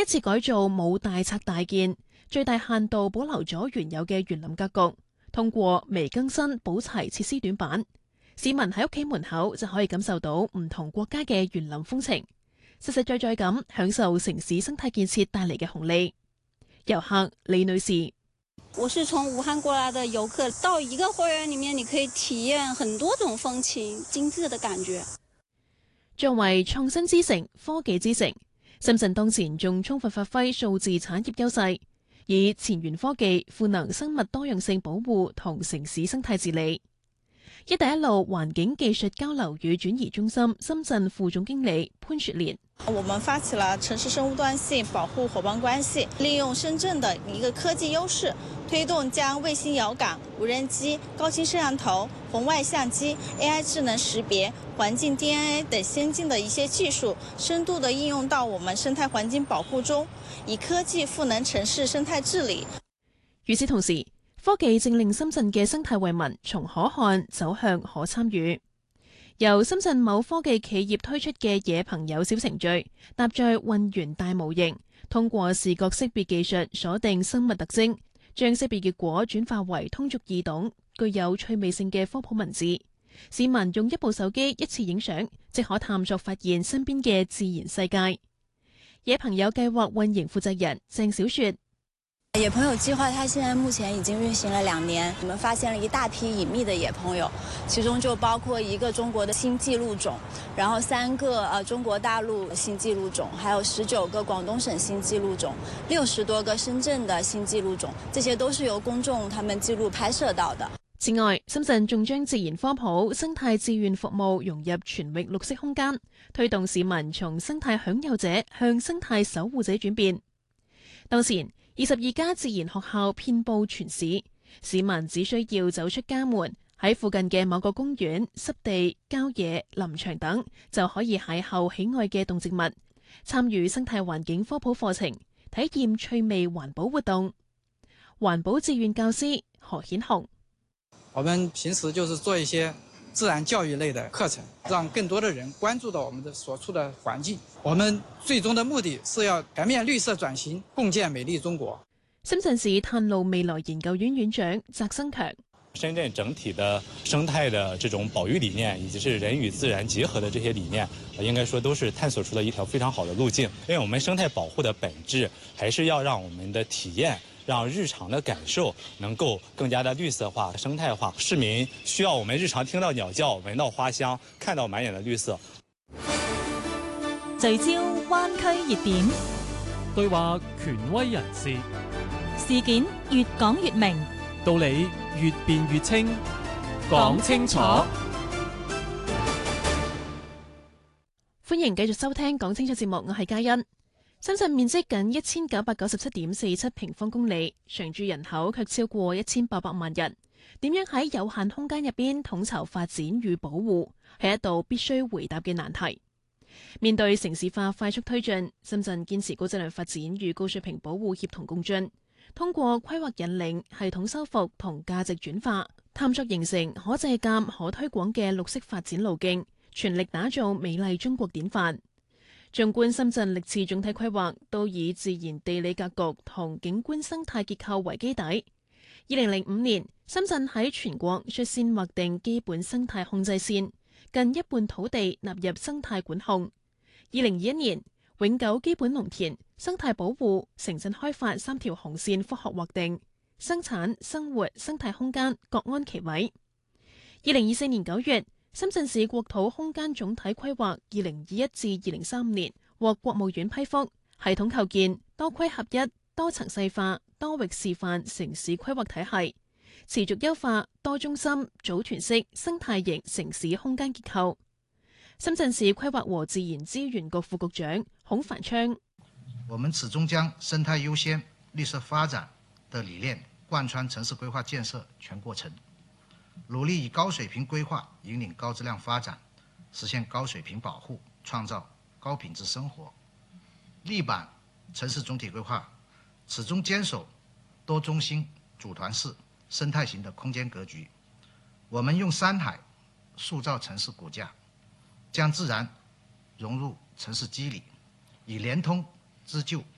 次改造冇大拆大建，最大限度保留咗原有嘅園林格局，通過微更新補齊設施短板，市民喺屋企門口就可以感受到唔同國家嘅園林風情，實實在在咁享受城市生態建設帶嚟嘅紅利。遊客李女士： 我是從武漢過來的遊客，到一個花園裡面，你可以體驗很多種風情，精緻的感覺。 作為創新之城、科技之城，深圳當前仲充分發揮數字產業優勢，以前沿科技賦能生物多樣性保護同城市生態治理。一帶一路環境技術交流與轉移中心深圳副總經理潘雪蓮： 我們發起了城市生物多樣性保護夥伴關係，利用深圳的一個科技優勢，推動將衛星遙感、無人機、高清攝像頭、紅外相機、AI 智能識別、環境 DNA 等先進的一些技術，深度的應用到我們生態環境保護中，以科技賦能城市生態治理。 與此同時，科技正令深圳嘅生態惠民從可看走向可參與。由深圳某科技企業推出嘅野朋友小程序，搭載混元大模型，通過視覺識別技術鎖定生物特徵，將識別結果轉化為通俗易懂、具有趣味性嘅科普文字。市民用一部手機一次影相，即可探索發現身邊嘅自然世界。野朋友計劃運營負責人鄭小雪： 野朋友計劃，它現在目前已經運行了2年，我們發現了一大批隱秘的野朋友，其中就包括一個中國的新紀錄種，然後3個中國大陸新紀錄種，還有19個廣東省新紀錄種，60多個深圳的新紀錄種，這些都是由公眾他們記錄拍攝到的。 此外，深圳仲將自然科普、生態志願服務融入全域綠色空間，推動市民從生態享有者向生態守護者轉變。當前22家自然學校遍佈全市，市民只需要走出家門，喺附近嘅某個公園、濕地、郊野、林場等，就可以邂逅喜愛嘅動植物，參與生態環境科普課程，體驗趣味環保活動。環保志願教師何顯紅： 我們平時就是做一些自然教育類的課程，讓更多的人關注到我們的所處的環境。我們最終的目的是要全面綠色轉型，共建美麗中國。 深圳市碳路未來研究院院長翟生強： 深圳整體的生態的這種保育理念，以及是人與自然結合的這些理念，應該說都是探索出了一條非常好的路徑。因為我們生態保護的本質，還是要讓我們的體驗，讓日常的感受能夠更加的綠色化、生態化。市民需要我們日常聽到鳥叫、聞到花香、看到滿眼的綠色。 聚焦灣區熱點， 對話權威人士， 事件越講越明， 道理越辯越清，講清楚。 歡迎繼續收聽講清楚節目，我係嘉欣。深圳面積僅1997.47平方公里，常住人口卻超過1800萬人。點樣喺有限空間入邊統籌發展與保護，係一道必須回答嘅難題。面對城市化快速推進，深圳堅持高質量發展與高水平保護協同共進，通過規劃引領、系統修復同價值轉化，探索形成可借鑑、可推廣嘅綠色發展路徑，全力打造美麗中國典範。縱觀深圳歷次總體規劃，都以自然地理格局同景觀生態結構為基底。2005年，深圳喺全國率先劃定基本生態控制線，近一半土地納入生態管控。2021年，永久基本農田、生態保護、城鎮開發3條紅線科學劃定，生產、生活、生態空間各安其位。2024年9月，深圳市國土空間總體規劃2021至2035年獲國務院批覆，系統構建多規合一、多層細化、多域示範城市規劃體系，持續優化多中心、組團式生態型城市空間結構。深圳市規劃和自然資源局副局長孔繁昌： 我們始終將生態優先、綠色發展的理念貫穿城市規劃建設全過程，努力以高水平規劃引領高質量發展，實現高水平保護，創造高品質生活。力板城市總體規劃始終堅守多中心、組團式生態型的空間格局。我們用山海塑造城市骨架，將自然融入城市肌理，以連通、織就